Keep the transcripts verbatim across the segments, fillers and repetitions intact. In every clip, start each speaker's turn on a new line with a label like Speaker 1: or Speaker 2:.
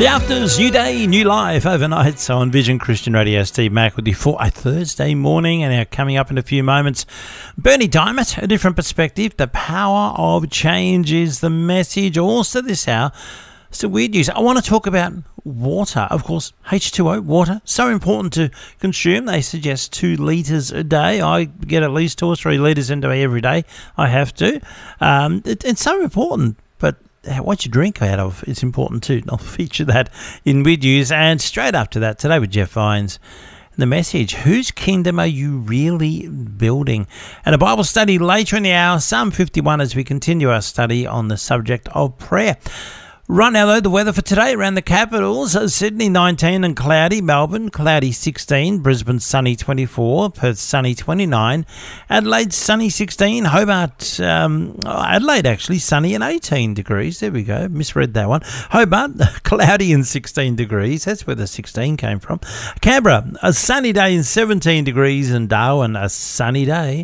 Speaker 1: The Afters, new day, new life overnight. So on Vision Christian Radio, Steve Mack with you for a Thursday morning. And now coming up in a few moments, Bernie Diamond, A Different Perspective. The power of change is the message. Also this hour, some weird news. I want to talk about water. Of course, H two O, water, so important to consume. They suggest two litres a day. I get at least two or three litres into me every day. I have to. Um, it, it's so important. But what you drink out of is important too. I'll feature that in Weird News. And straight after that, today with Jeff Vines, the message, whose kingdom are you really building? And a Bible study later in the hour, Psalm fifty-one, as we continue our study on the subject of prayer. Right now, though, the weather for today around the capitals: Sydney nineteen and cloudy, Melbourne cloudy sixteen, Brisbane sunny twenty-four, Perth sunny twenty-nine, Adelaide sunny sixteen, Hobart, um, Adelaide actually sunny and eighteen degrees. There we go, misread that one. Hobart cloudy and sixteen degrees. That's where the sixteen came from. Canberra a sunny day and seventeen degrees, and Darwin a sunny day,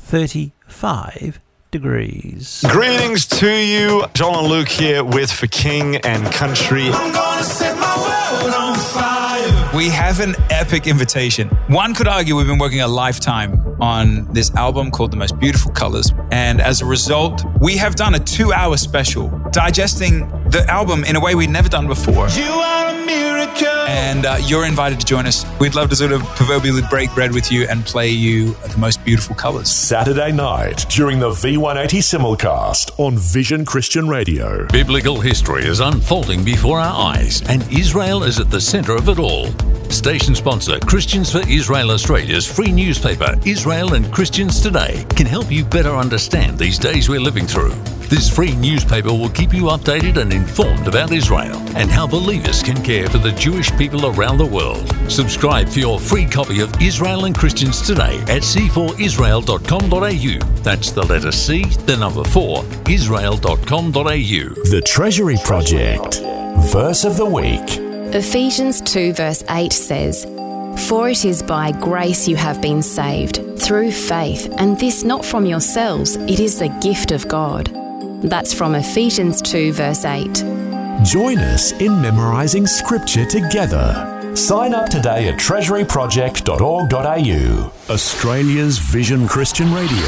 Speaker 1: thirty-five degrees.
Speaker 2: Greetings to you. Joel and Luke here with For King and Country.
Speaker 3: I'm gonna set my world on fire.
Speaker 4: We have an epic invitation. One could argue we've been working a lifetime on this album called The Most Beautiful Colors. And as a result, we have done a two-hour special digesting the album in a way we'd never done before.
Speaker 3: You are a miracle.
Speaker 4: And uh, you're invited to join us. We'd love to sort of proverbially break bread with you and play you The Most Beautiful Colors.
Speaker 5: Saturday night during the V one eighty simulcast on Vision Christian Radio.
Speaker 6: Biblical history is unfolding before our eyes, and Israel is at the centre of it all. Station sponsor Christians for Israel Australia's free newspaper, Israel and Christians Today, can help you better understand these days we're living through. This free newspaper will keep you updated and informed about Israel and how believers can care for the Jewish people around the world. Subscribe for your free copy of Israel and Christians Today at c four israel dot com dot a u. That's the letter C, the number four, israel dot com dot a u.
Speaker 5: The Treasury Project. Verse of the week.
Speaker 7: Ephesians two verse eight says, "For it is by grace you have been saved, through faith, and this not from yourselves, it is the gift of God." That's from Ephesians two verse eight.
Speaker 5: Join us in memorising scripture together. Sign up today at treasury project dot org dot a u. Australia's Vision Christian Radio.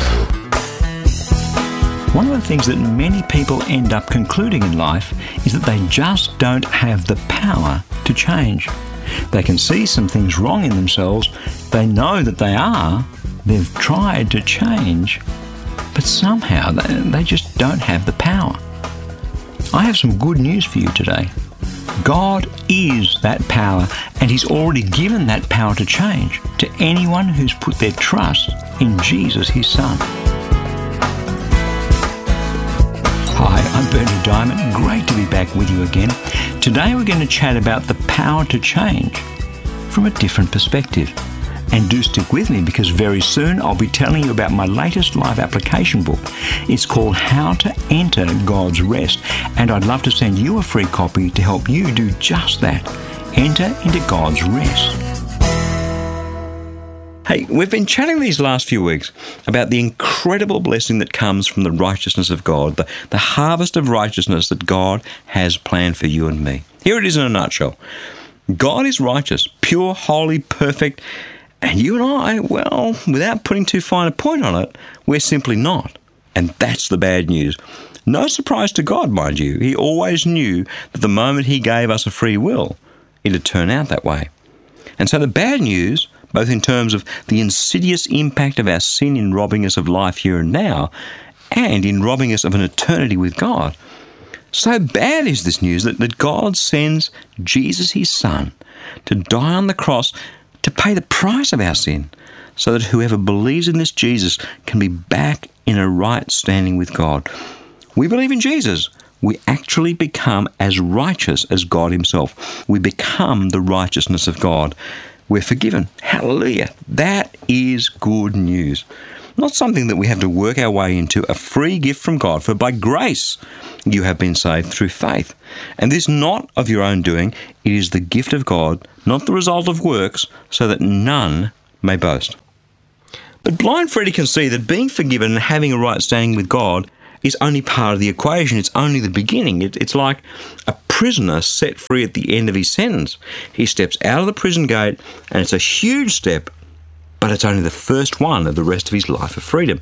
Speaker 8: One of the things that many people end up concluding in life is that they just don't have the power to change. They can see some things wrong in themselves. They know that they are. They've tried to change, but somehow they, they just don't have the power. I have some good news for you today. God is that power, and He's already given that power to change to anyone who's put their trust in Jesus, His Son. Hi, I'm Bernie Diamond. Great to be back with you again. Today we're going to chat about the power to change from a different perspective. And do stick with me, because very soon I'll be telling you about my latest live application book. It's called How to Enter God's Rest, and I'd love to send you a free copy to help you do just that. Enter into God's rest. Hey, we've been chatting these last few weeks about the incredible blessing that comes from the righteousness of God, the, the harvest of righteousness that God has planned for you and me. Here it is in a nutshell. God is righteous, pure, holy, perfect, and you and I, well, without putting too fine a point on it, we're simply not. And that's the bad news. No surprise to God, mind you. He always knew that the moment He gave us a free will, it'd turn out that way. And so the bad news, both in terms of the insidious impact of our sin in robbing us of life here and now, and in robbing us of an eternity with God, so bad is this news that, that God sends Jesus, His Son, to die on the cross to pay the price of our sin, so that whoever believes in this Jesus can be back in a right standing with God. We believe in Jesus. We actually become as righteous as God Himself. We become the righteousness of God. We're forgiven. Hallelujah. That is good news. Not something that we have to work our way into, a free gift from God, for by grace you have been saved through faith. And this not of your own doing, it is the gift of God, not the result of works, so that none may boast. But blind Freddie can see that being forgiven and having a right standing with God is only part of the equation. It's only the beginning. It, it's like a prisoner set free at the end of his sentence. He steps out of the prison gate, and it's a huge step, but it's only the first one of the rest of his life of freedom.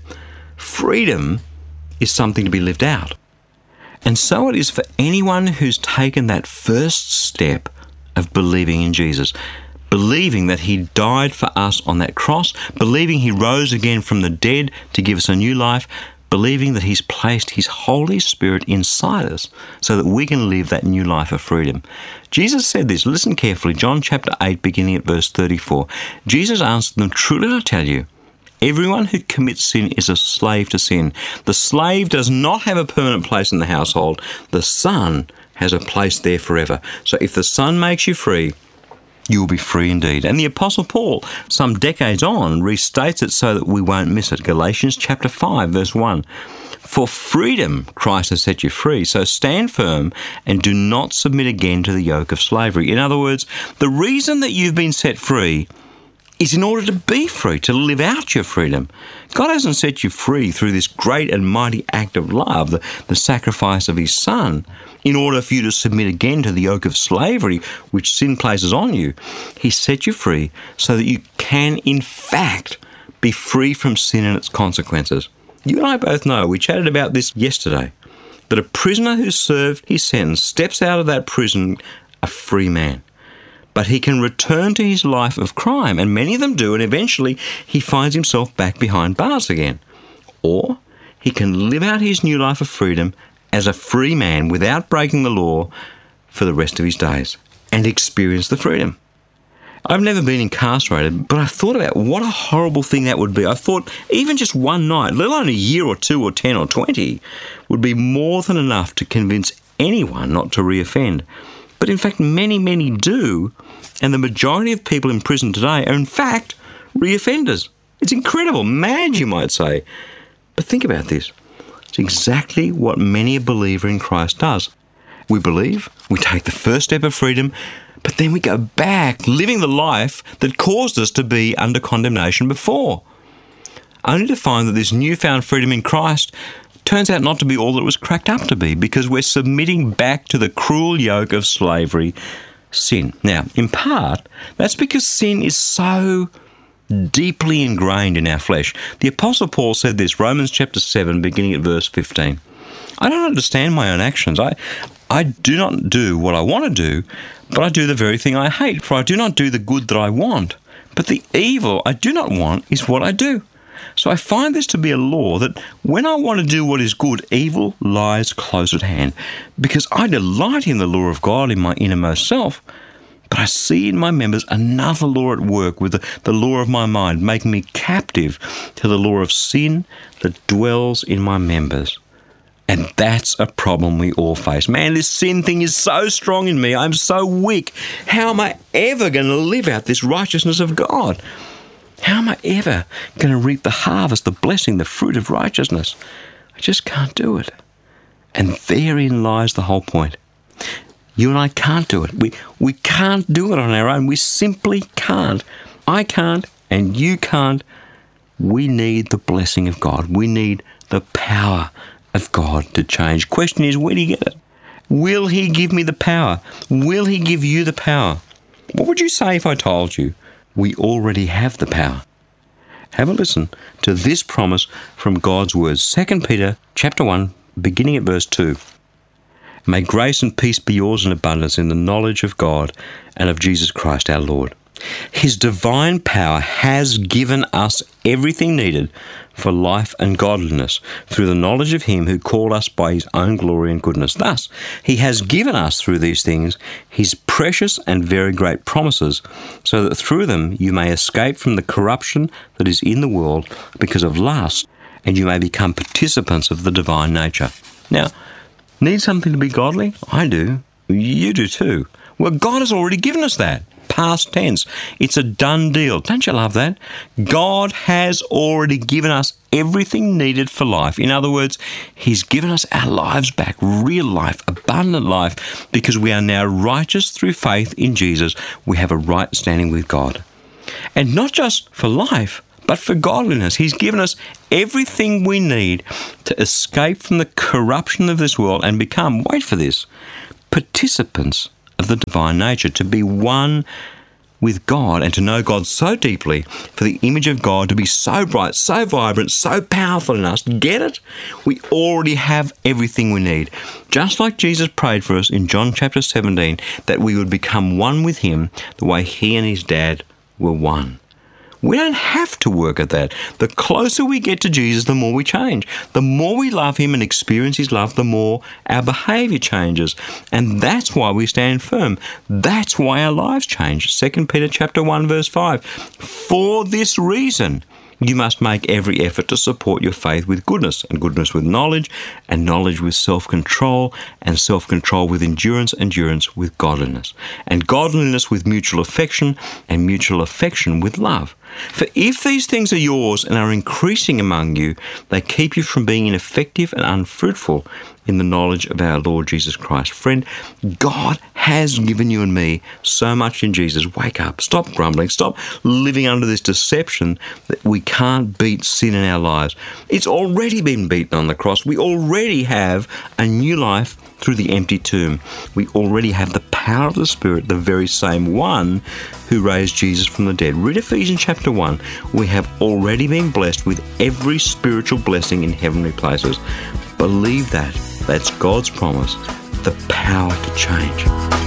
Speaker 8: Freedom is something to be lived out. And so it is for anyone who's taken that first step of believing in Jesus, believing that he died for us on that cross, believing he rose again from the dead to give us a new life, believing that he's placed his Holy Spirit inside us so that we can live that new life of freedom. Jesus said this, listen carefully, John chapter eight, beginning at verse thirty-four. Jesus answered them, "Truly I tell you, everyone who commits sin is a slave to sin. The slave does not have a permanent place in the household. The Son has a place there forever. So if the Son makes you free, you will be free indeed." And the Apostle Paul, some decades on, restates it so that we won't miss it. Galatians chapter five, verse one. "For freedom Christ has set you free, so stand firm and do not submit again to the yoke of slavery." In other words, the reason that you've been set free is in order to be free, to live out your freedom. God hasn't set you free through this great and mighty act of love, the, the sacrifice of his Son, in order for you to submit again to the yoke of slavery which sin places on you. He set you free so that you can, in fact, be free from sin and its consequences. You and I both know, we chatted about this yesterday, that a prisoner who served his sentence steps out of that prison a free man. But he can return to his life of crime, and many of them do, and eventually he finds himself back behind bars again. Or he can live out his new life of freedom as a free man without breaking the law for the rest of his days and experience the freedom. I've never been incarcerated, but I thought about what a horrible thing that would be. I thought even just one night, let alone a year or two or ten or twenty, would be more than enough to convince anyone not to reoffend. But in fact, many, many do, and the majority of people in prison today are in fact reoffenders. It's incredible, mad you might say. But think about this. It's exactly what many a believer in Christ does. We believe, we take the first step of freedom, but then we go back living the life that caused us to be under condemnation before, only to find that this newfound freedom in Christ turns out not to be all that it was cracked up to be, because we're submitting back to the cruel yoke of slavery, sin. Now, in part, that's because sin is so deeply ingrained in our flesh. The Apostle Paul said this, Romans chapter seven, beginning at verse fifteen. "I don't understand my own actions. I, I do not do what I want to do, but I do the very thing I hate. For I do not do the good that I want, but the evil I do not want is what I do. So I find this to be a law, that when I want to do what is good, evil lies close at hand. Because I delight in the law of God in my innermost self, but I see in my members another law at work with the, the law of my mind, making me captive to the law of sin that dwells in my members." And that's a problem we all face. Man, this sin thing is so strong in me. I'm so weak. How am I ever going to live out this righteousness of God? How am I ever going to reap the harvest, the blessing, the fruit of righteousness? I just can't do it. And therein lies the whole point. You and I can't do it. We, we can't do it on our own. We simply can't. I can't, and you can't. We need the blessing of God. We need the power of God to change. Question is, where do you get it? Will he give me the power? Will he give you the power? What would you say if I told you we already have the power? Have a listen to this promise from God's words. Second Peter chapter one, beginning at verse two. "May grace and peace be yours in abundance in the knowledge of God and of Jesus Christ our Lord. His divine power has given us everything needed for life and godliness through the knowledge of him who called us by his own glory and goodness. Thus, he has given us through these things his precious and very great promises, so that through them you may escape from the corruption that is in the world because of lust, and you may become participants of the divine nature." Now, need something to be godly? I do. You do too. Well, God has already given us that. Past tense. It's a done deal. Don't you love that? God has already given us everything needed for life. In other words, he's given us our lives back, real life, abundant life, because we are now righteous through faith in Jesus. We have a right standing with God. And not just for life, but for godliness. He's given us everything we need to escape from the corruption of this world and become, wait for this, participants of the divine nature, to be one with God and to know God so deeply, for the image of God to be so bright, so vibrant, so powerful in us. Get it? We already have everything we need. Just like Jesus prayed for us in John chapter seventeen, that we would become one with him the way he and his dad were one. We don't have to work at that. The closer we get to Jesus, the more we change. The more we love him and experience his love, the more our behaviour changes. And that's why we stand firm. That's why our lives change. Second Peter chapter one, verse five. For this reason, you must make every effort to support your faith with goodness, and goodness with knowledge, and knowledge with self-control, and self-control with endurance, endurance with godliness, and godliness with mutual affection, and mutual affection with love. For if these things are yours and are increasing among you, they keep you from being ineffective and unfruitful in the knowledge of our Lord Jesus Christ. Friend, God has given you and me so much in Jesus. Wake up. Stop grumbling. Stop living under this deception that we can't beat sin in our lives. It's already been beaten on the cross. We already have a new life through the empty tomb. We already have the power of the Spirit, the very same one who raised Jesus from the dead. Read Ephesians chapter one. We have already been blessed with every spiritual blessing in heavenly places. Believe that. That's God's promise, the power to change.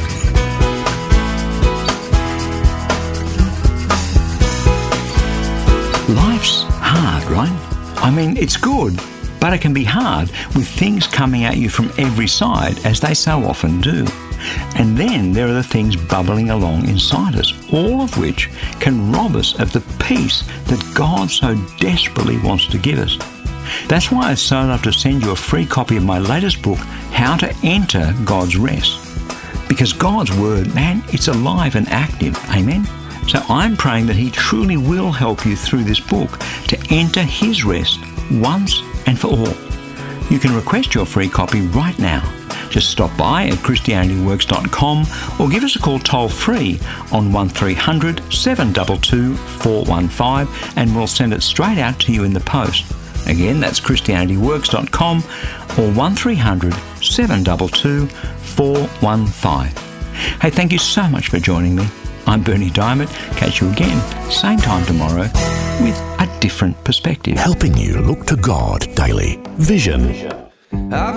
Speaker 9: Life's hard, right? I mean, it's good, but it can be hard with things coming at you from every side, as they so often do. And then there are the things bubbling along inside us, all of which can rob us of the peace that God so desperately wants to give us. That's why I'd so love to send you a free copy of my latest book, How to Enter God's Rest. Because God's Word, man, it's alive and active. Amen? So I'm praying that he truly will help you through this book to enter his rest once and for all. You can request your free copy right now. Just stop by at christianity works dot com or give us a call toll free on one three hundred, seven two two, four one five and we'll send it straight out to you in the post. Again, that's christianity works dot com or one three hundred, seven two two, four one five. Hey, thank you so much for joining me. I'm Bernie Diamond. Catch you again, same time tomorrow, with a different perspective.
Speaker 5: Helping you look to God daily. Vision.